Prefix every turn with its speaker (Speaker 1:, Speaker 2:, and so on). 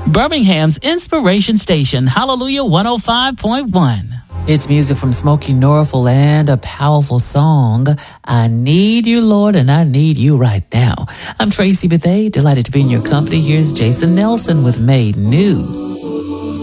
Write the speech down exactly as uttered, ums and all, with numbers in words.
Speaker 1: Birmingham's Inspiration Station, Hallelujah one oh five point one. It's music from Smokey Norfolk and a powerful song, I Need You, Lord, and I Need You Right Now. I'm Tracy Bethay, delighted to be in your company. Here's Jason Nelson with Made New.